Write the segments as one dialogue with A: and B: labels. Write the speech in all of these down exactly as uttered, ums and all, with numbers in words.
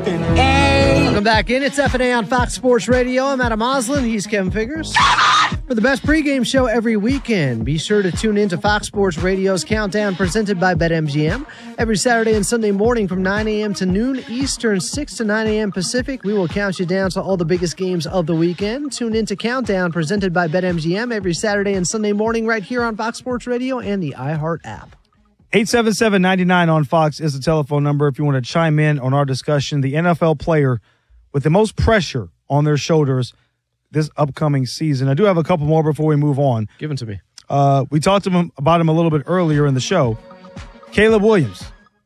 A: fucking A.
B: Welcome back in. It's F and A on Fox Sports Radio. I'm Adam Oslin. He's Kevin Figures. For the best pregame show every weekend, be sure to tune in to Fox Sports Radio's Countdown presented by BetMGM. Every Saturday and Sunday morning from nine a.m. to noon Eastern, six to nine a.m. Pacific, we will count you down to all the biggest games of the weekend. Tune in to Countdown presented by BetMGM every Saturday and Sunday morning right here on Fox Sports Radio and the iHeart app.
C: eight seven seven, nine nine on Fox is the telephone number if you want to chime in on our discussion. The N F L player with the most pressure on their shoulders this upcoming season. I do have a couple more before we move on.
B: Give them to me.
C: Uh, we talked to him about him a little bit earlier in the show. Caleb Williams.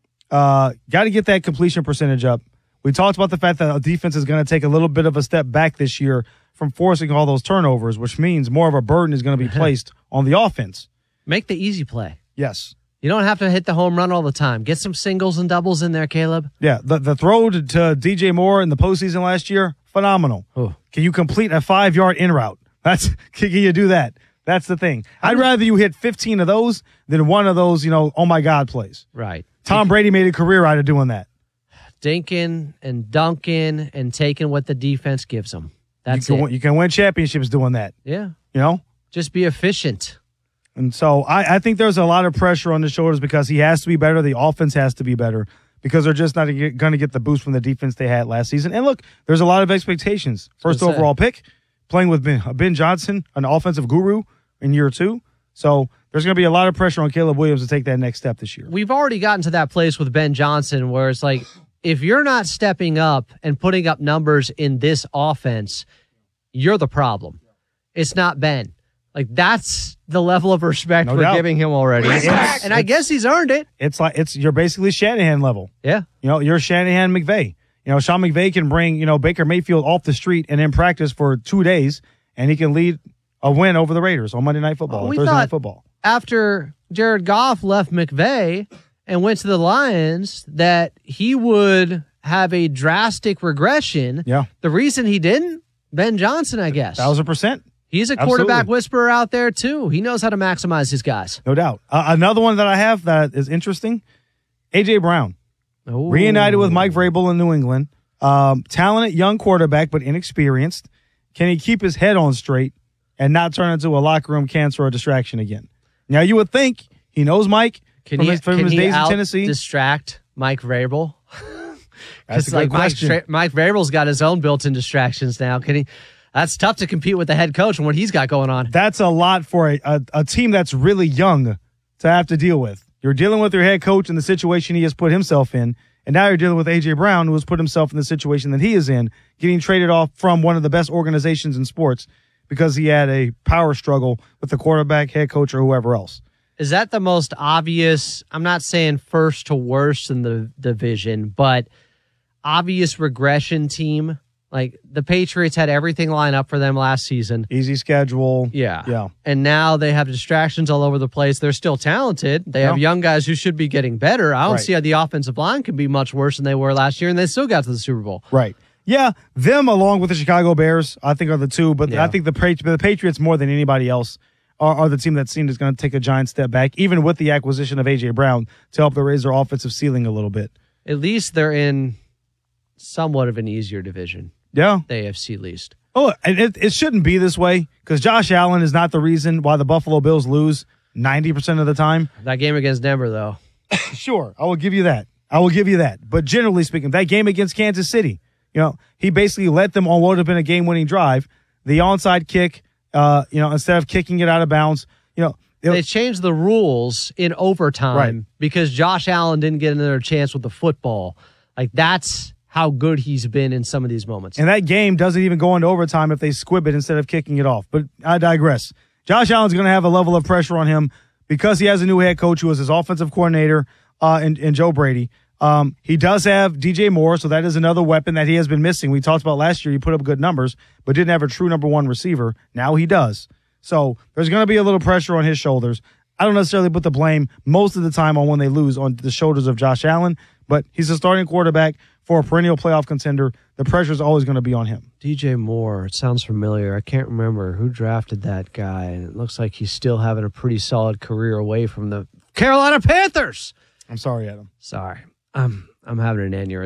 C: Uh, got to get that completion percentage up. We talked about the fact that our defense is going to take a little bit of a step back this year from forcing all those turnovers, which means more of a burden is going to be placed on the offense.
B: Make the easy play.
C: Yes.
B: You don't have to hit the home run all the time. Get some singles and doubles in there, Caleb.
C: Yeah, the, the throw to, to D J Moore in the postseason last year, phenomenal.
B: Oh.
C: Can you complete a five-yard in route? That's can you do that? That's the thing. I'd rather you hit fifteen of those than one of those, you know, oh my God plays.
B: Right.
C: Tom Brady made a career out of doing that.
B: Dinking and dunking and taking what the defense gives them. That's
C: you can,
B: it.
C: You can win championships doing that.
B: Yeah.
C: You know?
B: Just be efficient.
C: And so I, I think there's a lot of pressure on the shoulders because he has to be better. The offense has to be better because they're just not going to get the boost from the defense they had last season. And look, there's a lot of expectations. First overall pick, playing with Ben, Ben Johnson, an offensive guru in year two. So there's going to be a lot of pressure on Caleb Williams to take that next step this year.
B: We've already gotten to that place with Ben Johnson where it's like, if you're not stepping up and putting up numbers in this offense, you're the problem. It's not Ben. Like, that's the level of respect
C: No
B: we're
C: doubt.
B: giving him already.
C: It's-
B: and I guess he's earned it.
C: It's like it's you're basically Shanahan level.
B: Yeah.
C: You know, you're Shanahan McVay. You know, Sean McVay can bring, you know, Baker Mayfield off the street and in practice for two days, and he can lead a win over the Raiders on Monday Night Football,
B: Well,
C: or
B: we
C: Thursday
B: thought-
C: Night Football.
B: After Jared Goff left McVay and went to the Lions, that he would have a drastic regression.
C: Yeah.
B: The reason he didn't, Ben Johnson, I guess.
C: Thousand percent.
B: He's a quarterback
C: Absolutely.
B: whisperer out there, too. He knows how to maximize his guys.
C: No doubt. Uh, another one that I have that is interesting, A J. Brown.
B: Ooh.
C: Reunited with Mike Vrabel in New England. Um, talented young quarterback, but inexperienced. Can he keep his head on straight and not turn into a locker room cancer or distraction again? Now, you would think he knows Mike
B: Can
C: from
B: he,
C: his, from
B: can
C: his
B: he
C: days in
B: out
C: Tennessee.
B: distract Mike Vrabel?
C: That's a good
B: like Mike,
C: question.
B: Tra- Mike Vrabel's got his own built-in distractions now. Can he? That's tough to compete with the head coach and what he's got going on.
C: That's a lot for a, a, a team that's really young to have to deal with. You're dealing with your head coach in the situation he has put himself in, and now you're dealing with A J. Brown, who has put himself in the situation that he is in, getting traded off from one of the best organizations in sports because he had a power struggle with the quarterback, head coach, or whoever else.
B: Is that the most obvious? I'm not saying first to worst in the division, but obvious regression team. Like the Patriots had everything lined up for them last season.
C: Easy schedule.
B: Yeah.
C: Yeah.
B: And now they have distractions all over the place. They're still talented. They have
C: Yeah.
B: young guys who should be getting better. I don't
C: Right.
B: see how the offensive line can be much worse than they were last year, and they still got to the Super Bowl.
C: Right. Yeah, them along with the Chicago Bears, I think, are the two. But
B: Yeah.
C: I think the, Patri- the Patriots, more than anybody else, are, are the team that seems is going to take a giant step back, even with the acquisition of A J. Brown to help them raise their offensive ceiling a little bit.
B: At least they're in somewhat of an easier division.
C: Yeah.
B: The A F C least.
C: Oh, and it, it shouldn't be this way because Josh Allen is not the reason why the Buffalo Bills lose ninety percent of the time.
B: That game against Denver, though.
C: Sure, I will give you that. I will give you that. But generally speaking, that game against Kansas City, you know, he basically led them on what would have been a game-winning drive. The onside kick, uh, you know, instead of kicking it out of bounds, you know. it-
B: They changed the rules in overtime
C: Right.
B: because Josh Allen didn't get another chance with the football. Like, that's how good he's been in some of these moments.
C: And that game doesn't even go into overtime if they squib it instead of kicking it off. But I digress. Josh Allen's going to have a level of pressure on him because he has a new head coach who is his offensive coordinator uh, in, in Joe Brady. Um, he does have D J Moore, so that is another weapon that he has been missing. We talked about last year. He put up good numbers, but didn't have a true number one receiver. Now he does. So there's going to be a little pressure on his shoulders. I don't necessarily put the blame most of the time on when they lose on the shoulders of Josh Allen, but he's a starting quarterback for a perennial playoff contender. The pressure is always going to be on him.
B: D J Moore, it sounds familiar. I can't remember who drafted that guy. And it looks like he's still having a pretty solid career away from the Carolina Panthers.
C: I'm sorry, Adam.
B: Sorry. I'm, I'm having an aneurysm.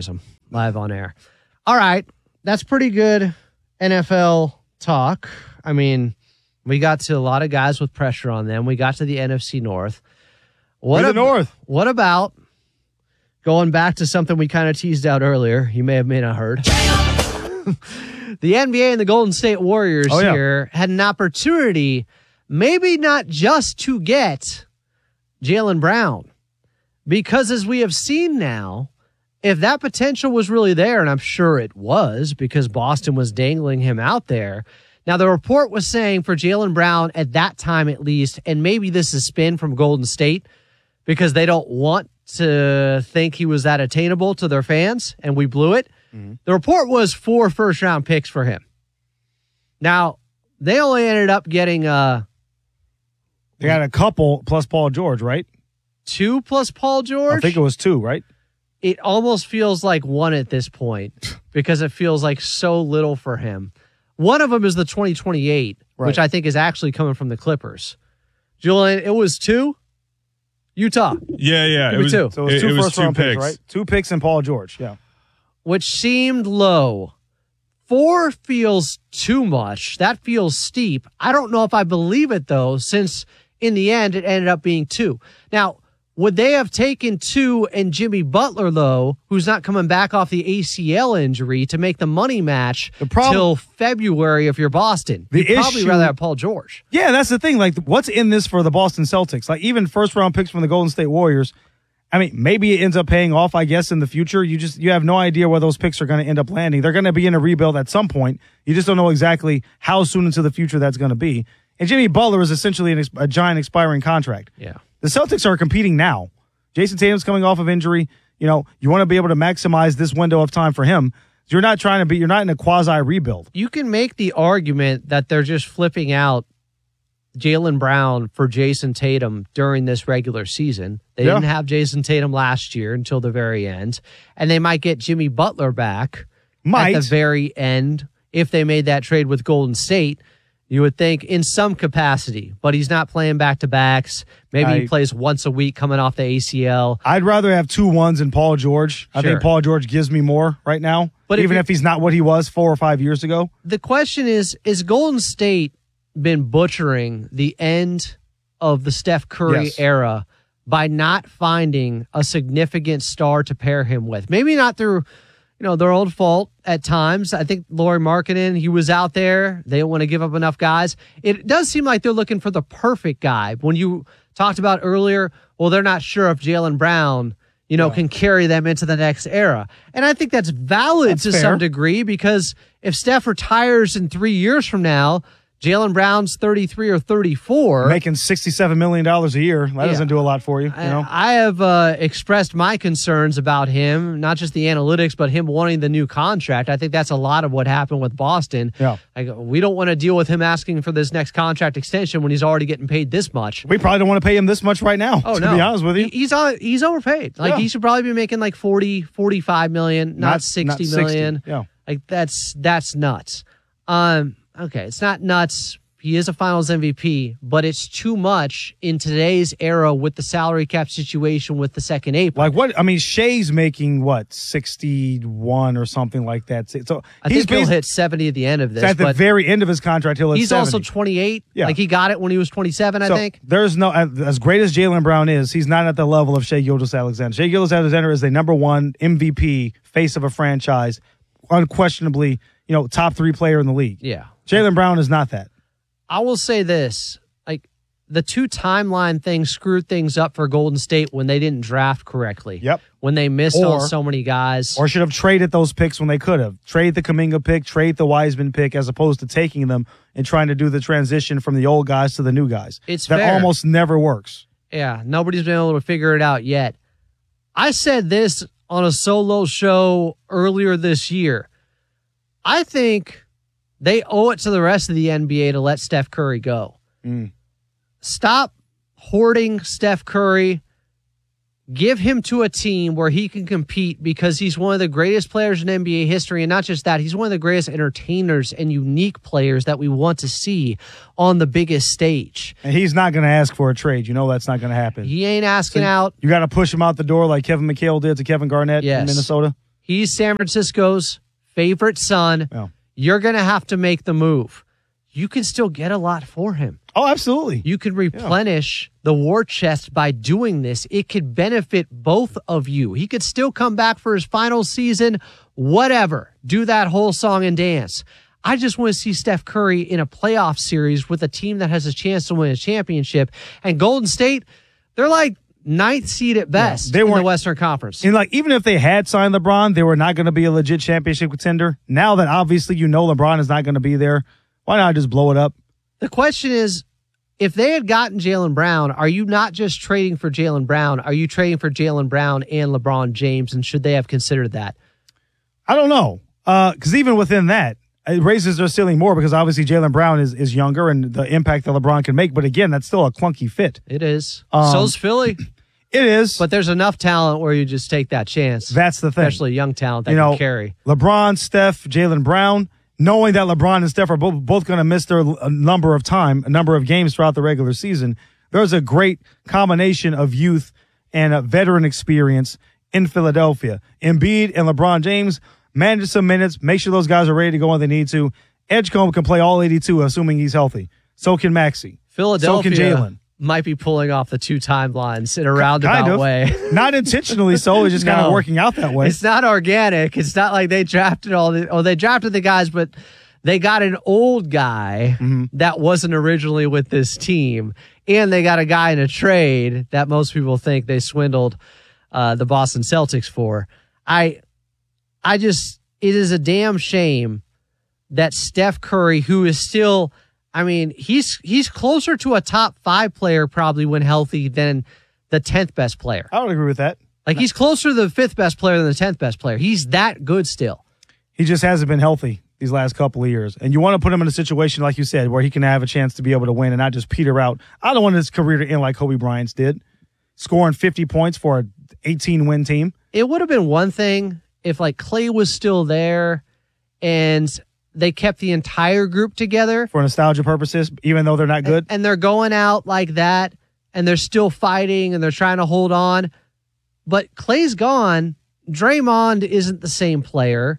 B: live on air. All right. That's pretty good N F L talk. I mean, we got to a lot of guys with pressure on them. We got to the N F C North. What
C: the
B: ab-
C: North.
B: What about going back to something we kind of teased out earlier? You may have may not heard. The N B A and the Golden State Warriors
C: oh, yeah.
B: here had an opportunity, maybe not just to get Jaylen Brown, because as we have seen now, if that potential was really there, and I'm sure it was because Boston was dangling him out there. Now, the report was saying for Jaylen Brown at that time at least, and maybe this is spin from Golden State because they don't want to think he was that attainable to their fans, and we blew it. Mm-hmm. The report was four first-round picks for him. Now, they only ended up getting uh,
C: they got a couple plus Paul George, right?
B: Two plus Paul George?
C: I think it was two, right?
B: It almost feels like one at this point because it feels like so little for him. One of them is the twenty twenty-eight, right, which I think is actually coming from the Clippers. Julian, it was two? Utah.
A: Yeah, yeah.
B: Give
A: it was
B: two.
C: So it was
A: it,
C: two
A: it was
C: first
A: two
C: round
A: picks.
C: picks, right? Two picks and Paul George, yeah.
B: Which seemed low. Four feels too much. That feels steep. I don't know if I believe it, though, since in the end it ended up being two. Now, would they have taken two and Jimmy Butler, though, who's not coming back off the A C L injury, to make the money match
C: the problem,
B: till February if you're Boston?
C: The
B: You'd probably
C: issue,
B: rather have Paul George.
C: Yeah, that's the thing. Like, what's in this for the Boston Celtics? Like, even first-round picks from the Golden State Warriors, I mean, maybe it ends up paying off, I guess, in the future. You just you have no idea where those picks are going to end up landing. They're going to be in a rebuild at some point. You just don't know exactly how soon into the future that's going to be. And Jimmy Butler is essentially an, a giant expiring contract.
B: Yeah.
C: The Celtics are competing now. Jason Tatum's coming off of injury. You know, you want to be able to maximize this window of time for him. You're not trying to be, you're not in a quasi rebuild.
B: You can make the argument that they're just flipping out Jaylen Brown for Jason Tatum during this regular season. They
C: yeah.
B: didn't have Jason Tatum last year until the very end. And they might get Jimmy Butler back
C: might.
B: at the very end if they made that trade with Golden State. You would think in some capacity, but he's not playing back-to-backs. Maybe
C: I,
B: he plays once a week coming off the A C L.
C: I'd rather have two ones than Paul George. I
B: sure.
C: think Paul George gives me more right now, but even if, if he's not what he was four or five years ago.
B: The question is, is Golden State been butchering the end of the Steph Curry
C: yes.
B: era by not finding a significant star to pair him with? Maybe not through... You know, their own fault at times. I think Lauri Markkanen, he was out there. They don't want to give up enough guys. It does seem like they're looking for the perfect guy. When you talked about earlier, well, they're not sure if Jaylen Brown, you know, yeah. can carry them into the next era. And I think that's valid
C: that's
B: to
C: fair.
B: some degree because if Steph retires in three years from now, Jaylen Brown's thirty-three or thirty-four.
C: Making sixty-seven million dollars a year. That yeah. doesn't do a lot for you. you know?
B: I, I have uh, expressed my concerns about him, not just the analytics, but him wanting the new contract. I think that's a lot of what happened with Boston.
C: Yeah.
B: Like, we don't want to deal with him asking for this next contract extension when he's already getting paid this much.
C: We probably don't want to pay him this much right now,
B: oh,
C: to
B: no.
C: be honest with you.
B: He, he's on, he's overpaid. Like,
C: yeah.
B: he should probably be making like forty, forty-five million, not, not sixty
C: not
B: million.
C: sixty. Yeah.
B: Like, that's, that's nuts. Um, okay, it's not nuts. He is a finals M V P, but it's too much in today's era with the salary cap situation with the second apron.
C: Like what? I mean, Shea's making what, sixty-one or something like that. So
B: I
C: he's
B: think he'll hit seventy at the end of this.
C: At the very end of his contract, he'll hit
B: he's
C: seventy.
B: also twenty-eight.
C: Yeah.
B: Like he got it when he was twenty-seven,
C: so
B: I think.
C: There's no, as great as Jaylen Brown is, he's not at the level of Shai Gilgeous-Alexander. Shai Gilgeous-Alexander is the number one M V P, face of a franchise, unquestionably, you know, top three player in the league.
B: Yeah.
C: Jaylen Brown is not that.
B: I will say this, like the two timeline things screwed things up for Golden State when they didn't draft correctly.
C: Yep.
B: When they missed
C: or,
B: on so many guys.
C: Or should have traded those picks when they could have. Trade the Kuminga pick, trade the Wiseman pick, as opposed to taking them and trying to do the transition from the old guys to the new guys.
B: It's
C: That
B: fair.
C: almost never works.
B: Yeah, nobody's been able to figure it out yet. I said this on a solo show earlier this year. I think they owe it to the rest of the N B A to let Steph Curry go.
C: Mm.
B: Stop hoarding Steph Curry. Give him to a team where he can compete because he's one of the greatest players in N B A history. And not just that, he's one of the greatest entertainers and unique players that we want to see on the biggest stage.
C: And he's not going to ask for a trade. You know that's not going to happen.
B: He ain't asking
C: so
B: out.
C: You got to push him out the door like Kevin McHale did to Kevin Garnett
B: yes.
C: in Minnesota.
B: He's San Francisco's favorite son.
C: Yeah.
B: You're going to have to make the move. You can still get a lot for him.
C: Oh, absolutely.
B: You can replenish yeah. the war chest by doing this. It could benefit both of you. He could still come back for his final season, whatever. Do that whole song and dance. I just want to see Steph Curry in a playoff series with a team that has a chance to win a championship. And Golden State, they're like ninth seed at best yeah, they in the Western Conference.
C: And like, even if they had signed LeBron, they were not going to be a legit championship contender. Now that obviously you know LeBron is not going to be there, why not just blow it up?
B: The question is, if they had gotten Jaylen Brown, are you not just trading for Jaylen Brown? Are you trading for Jaylen Brown and LeBron James? And should they have considered that?
C: I don't know. Because uh, even within that, it raises their ceiling more because obviously Jaylen Brown is, is younger and the impact that LeBron can make. But again, that's still a clunky fit.
B: It is.
C: Um,
B: So's Philly.
C: It is.
B: But there's enough talent where you just take that chance.
C: That's the thing.
B: Especially young talent that
C: you know,
B: can carry.
C: LeBron, Steph, Jaylen Brown, knowing that LeBron and Steph are both, both going to miss their a number of time, a number of games throughout the regular season, there's a great combination of youth and a veteran experience in Philadelphia. Embiid and LeBron James manage some minutes, make sure those guys are ready to go when they need to. Edgecombe can play all eighty-two, assuming he's healthy. So can Maxey.
B: Philadelphia
C: so can Jaylen.
B: Might be pulling off the two timelines in a roundabout
C: kind of.
B: way.
C: Not intentionally so. It's just no, kind of working out that way.
B: It's not organic. It's not like they drafted all the, oh, they drafted the guys, but they got an old guy mm-hmm. that wasn't originally with this team. And they got a guy in a trade that most people think they swindled uh, the Boston Celtics for. I, I just, it is a damn shame that Steph Curry, who is still, I mean, he's he's closer to a top five player probably when healthy than the tenth best player.
C: I would agree with that.
B: Like, he's closer to the fifth best player than the tenth best player. He's that good still.
C: He just hasn't been healthy these last couple of years. And you want to put him in a situation, like you said, where he can have a chance to be able to win and not just peter out. I don't want his career to end like Kobe Bryant's did, scoring fifty points for an eighteen-win team.
B: It would have been one thing if, like, Clay was still there and they kept the entire group together.
C: For nostalgia purposes, even though they're not good.
B: And, and they're going out like that, and they're still fighting, and they're trying to hold on. But Clay's gone. Draymond isn't the same player.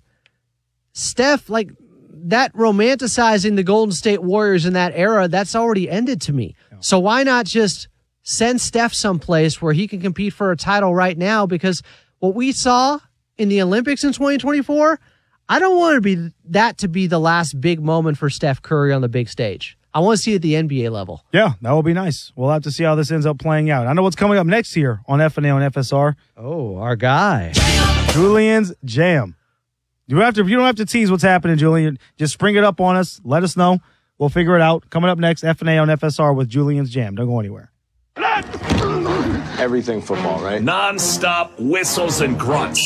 B: Steph, like, that romanticizing the Golden State Warriors in that era, that's already ended to me. Yeah. So why not just send Steph someplace where he can compete for a title right now? Because what we saw in the Olympics in twenty twenty-four, I don't want to be that to be the last big moment for Steph Curry on the big stage. I want to see it at the N B A level.
C: Yeah, that will be nice. We'll have to see how this ends up playing out. I know what's coming up next here on F N A and F S R.
B: Oh, our guy.
C: Julian's Jam. You don't have to, you don't have to tease what's happening, Julian. Just spring it up on us. Let us know. We'll figure it out. Coming up next, F N A on F S R with Julian's Jam. Don't go anywhere.
A: Everything football, right?
D: Non-stop whistles and grunts.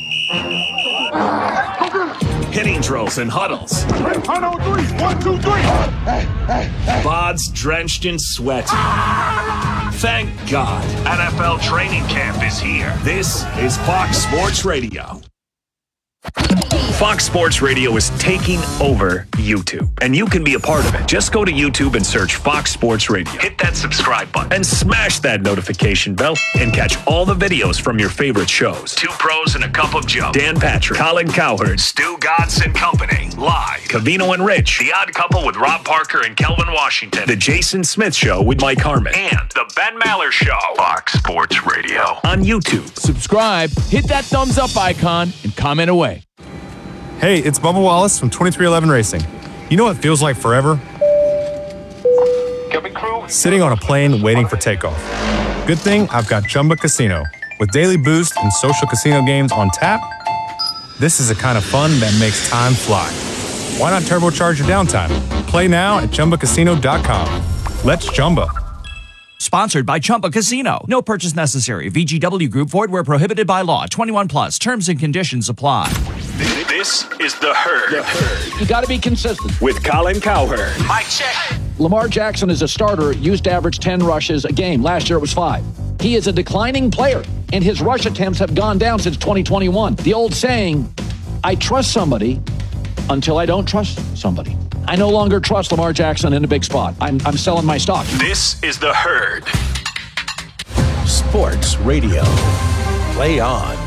D: Hitting drills and huddles.
E: Huddle three, one, two, three.
D: Bods drenched in sweat. Thank God, N F L training camp is here. This is Fox Sports Radio. Fox Sports Radio is taking over YouTube, and you can be a part of it. Just go to YouTube and search Fox Sports Radio. Hit that subscribe button and smash that notification bell and catch all the videos from your favorite shows. Two Pros and a Cup of Joe. Dan Patrick, Colin Cowherd, Stu Godson and Company. Live. Covino and Rich. The Odd Couple with Rob Parker and Kelvin Washington. The Jason Smith Show with Mike Harmon. And The Ben Maller Show. Fox Sports Radio. On YouTube.
F: Subscribe, hit that thumbs up icon, and comment away.
G: Hey, it's Bubba Wallace from twenty-three eleven Racing. You know what feels like forever? Sitting on a plane waiting for takeoff. Good thing I've got Chumba Casino. With daily boost and social casino games on tap, this is the kind of fun that makes time fly. Why not turbocharge your downtime? Play now at Chumba Casino dot com. Let's Chumba.
H: Sponsored by Chumba Casino. No purchase necessary. V G W Group. Void where prohibited by law. twenty-one plus. Terms and conditions apply.
D: This is The Herd. The Herd.
I: You got to be consistent.
D: With Colin Cowherd.
I: Mike check. Lamar Jackson is a starter, used to average ten rushes a game. Last year it was five. He is a declining player, and his rush attempts have gone down since twenty twenty-one. The old saying, I trust somebody until I don't trust somebody. I no longer trust Lamar Jackson in a big spot. I'm, I'm selling my stock.
D: This is The Herd.
J: Sports Radio. Play on.